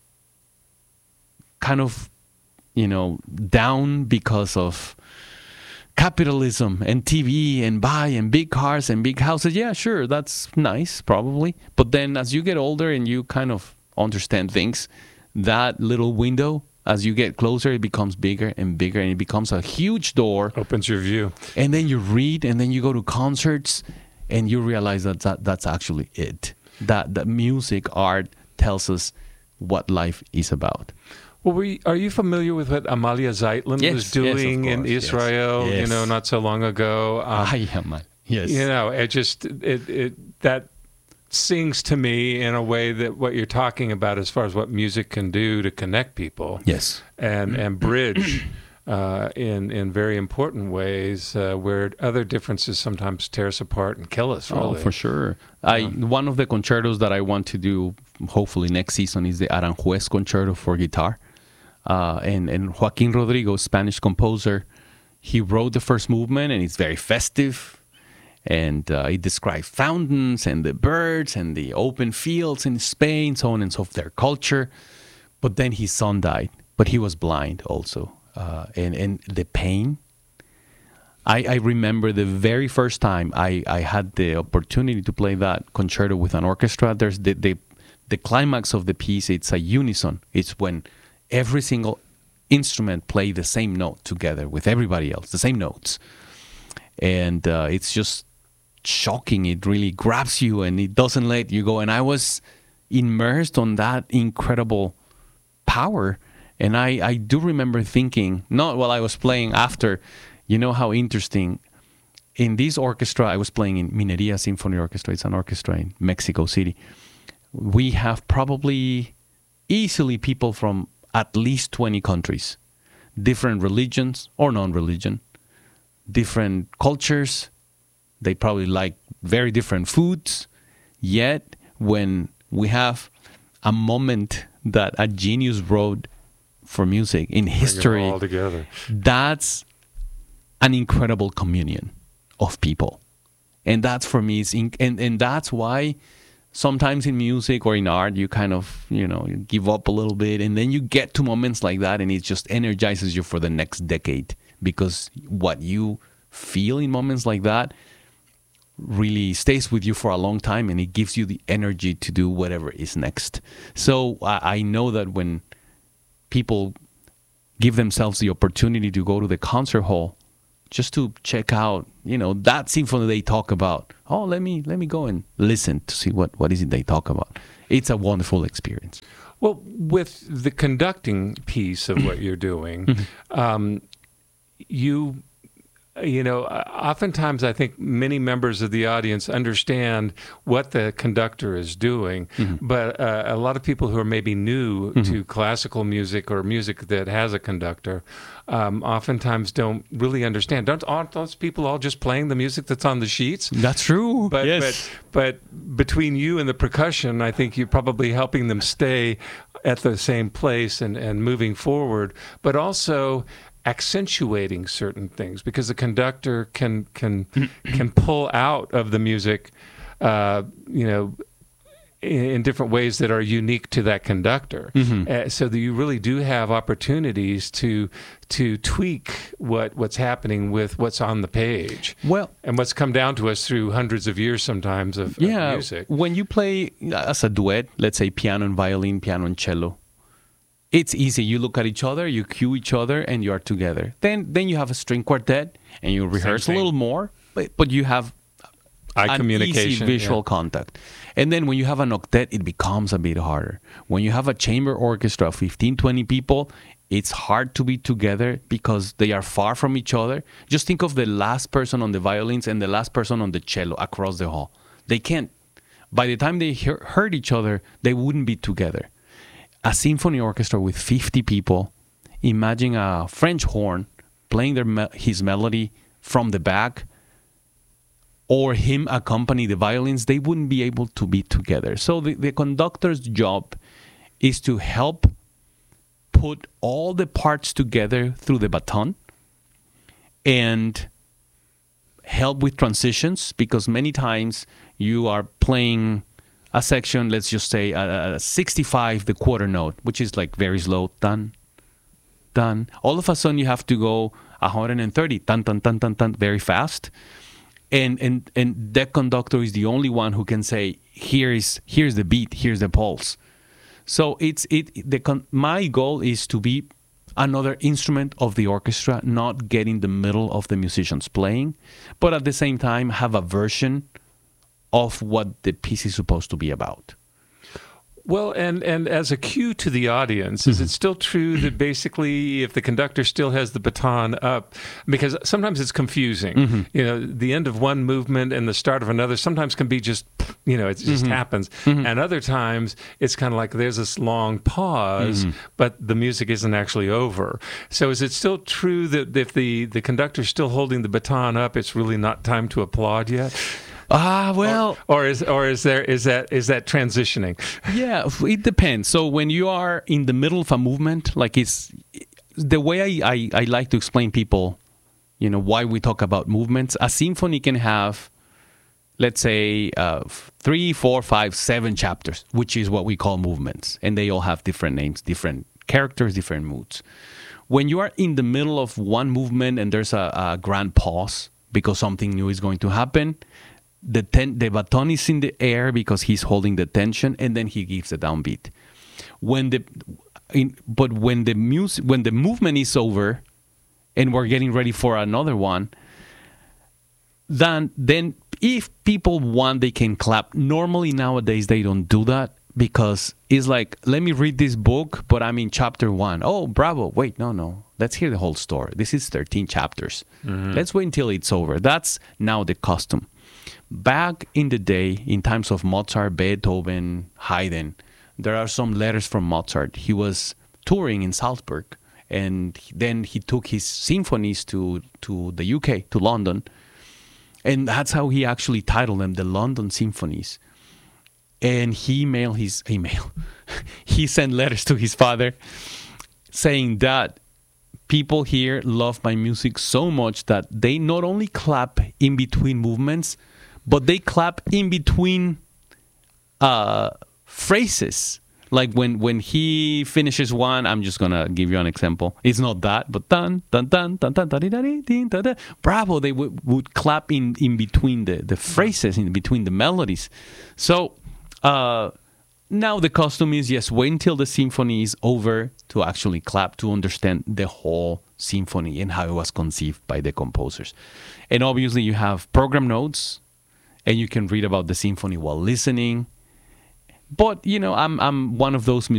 kind of, you know, down because of capitalism and T V and buy and big cars and big houses. Yeah, sure, that's nice, probably. But then as you get older and you kind of understand things, that little window, as you get closer, it becomes bigger and bigger, and it becomes a huge door. Opens your view. And then you read, and then you go to concerts, and you realize that, that that's actually it. That, that music, art tells us what life is about. Well, were you, are you familiar with what Amalia Zeitlin yes, was doing yes, in course, Israel, yes. you know, not so long ago? Um, I am, yes. You know, it just, it, it that sings to me in a way that what you're talking about as far as what music can do to connect people. Yes. And, and bridge uh, in, in very important ways uh, where other differences sometimes tear us apart and kill us, really. Oh, for sure. I Yeah. One of the concertos that I want to do, hopefully next season, is the Aranjuez Concerto for guitar. Uh, and, and Joaquin Rodrigo, Spanish composer, he wrote the first movement, and it's very festive. And uh, it describes fountains and the birds and the open fields in Spain, so on and so forth, their culture. But then his son died, but he was blind also. Uh, and, and the pain. I, I remember the very first time I, I had the opportunity to play that concerto with an orchestra. There's the, the, the climax of the piece, it's a unison. It's when every single instrument play the same note together with everybody else, the same notes. And uh, it's just shocking. It really grabs you and it doesn't let you go. And I was immersed on that incredible power. And I, I do remember thinking, not while I was playing, after, you know how interesting. In this orchestra, I was playing in Minería Symphony Orchestra. It's an orchestra in Mexico City. We have probably easily people from at least twenty countries, different religions or non-religion, different cultures. They probably like very different foods. Yet, when we have a moment that a genius wrote for music in history, Bring it all together. That's an incredible communion of people. And that's for me, it's in, and, and that's why sometimes in music or in art, you kind of, you know, you give up a little bit, and then you get to moments like that, and it just energizes you for the next decade, because what you feel in moments like that really stays with you for a long time, and it gives you the energy to do whatever is next. So I, I know that when people give themselves the opportunity to go to the concert hall just to check out, you know, that symphony they talk about, oh, let me let me go and listen to see what, what is it they talk about. It's a wonderful experience. Well, with the conducting piece of what you're doing, um, you... You know, oftentimes I think many members of the audience understand what the conductor is doing, mm-hmm. but uh, a lot of people who are maybe new mm-hmm. to classical music or music that has a conductor um, oftentimes don't really understand. Don't, aren't those people all just playing the music that's on the sheets? That's true. But, yes. but, but between you and the percussion, I think you're probably helping them stay at the same place and, and moving forward, but also accentuating certain things, because the conductor can can can pull out of the music, uh, you know, in, in different ways that are unique to that conductor, mm-hmm. uh, so that you really do have opportunities to to tweak what what's happening with what's on the page. Well, and what's come down to us through hundreds of years sometimes of, yeah, of music. When you play as a duet, let's say piano and violin, piano and cello, it's easy. You look at each other, you cue each other, and you are together. Then then you have a string quartet, and you rehearse a little more, but, but you have eye an communication, easy visual yeah. contact. And then when you have an octet, it becomes a bit harder. When you have a chamber orchestra of fifteen, twenty people, it's hard to be together because they are far from each other. Just think of the last person on the violins and the last person on the cello across the hall. They can't. By the time they hear, heard each other, they wouldn't be together. A symphony orchestra with fifty people, imagine a French horn playing their me- his melody from the back, or him accompany the violins, they wouldn't be able to be together. So the, the conductor's job is to help put all the parts together through the baton and help with transitions, because many times you are playing a section, let's just say a, a sixty-five, the quarter note, which is like very slow, dun, dun. All of a sudden you have to go one hundred thirty, dun, dun, dun, dun, dun, very fast. And and and that conductor is the only one who can say, here's here's the beat, here's the pulse. So it's it the con- my goal is to be another instrument of the orchestra, not get in the middle of the musicians playing, but at the same time have a version of what the piece is supposed to be about. Well, and, and as a cue to the audience, is mm-hmm. it still true that basically if the conductor still has the baton up, because sometimes it's confusing, mm-hmm. you know, the end of one movement and the start of another sometimes can be just, you know, it just mm-hmm. happens. Mm-hmm. And other times it's kind of like there's this long pause, mm-hmm. but the music isn't actually over. So is it still true that if the, the conductor's still holding the baton up, it's really not time to applaud yet? Ah, well, or, or is or is there is that is that transitioning? Yeah, it depends. So when you are in the middle of a movement, like it's the way I, I, I like to explain people, you know, why we talk about movements. A symphony can have, let's say, uh, three, four, five, seven chapters, which is what we call movements, and they all have different names, different characters, different moods. When you are in the middle of one movement and there's a, a grand pause because something new is going to happen, The ten, the baton is in the air because he's holding the tension, and then he gives the downbeat. When the, in, but when the music, when the movement is over, and we're getting ready for another one, then then if people want, they can clap. Normally nowadays they don't do that because it's like, let me read this book, but I'm in chapter one. Oh, bravo! Wait, no, no. Let's hear the whole story. This is thirteen chapters. Mm-hmm. Let's wait until it's over. That's now the custom. Back in the day, in times of Mozart, Beethoven, Haydn, there are some letters from Mozart. He was touring in Salzburg, and then he took his symphonies to, to the U K, to London, and that's how he actually titled them, the London Symphonies. And he mailed his email. He sent letters to his father saying that people here love my music so much that they not only clap in between movements, but they clap in between uh, phrases. Like when, when he finishes one, I'm just gonna give you an example. It's not that, but dun dun dun dun dun dun dun dun dun dun dun. Bravo! They would, would clap in, in between the, the phrases, in between the melodies. So uh, now the custom is, yes, wait until the symphony is over to actually clap to understand the whole symphony and how it was conceived by the composers. And obviously you have program notes, and you can read about the symphony while listening. But, you know, I'm I'm one of those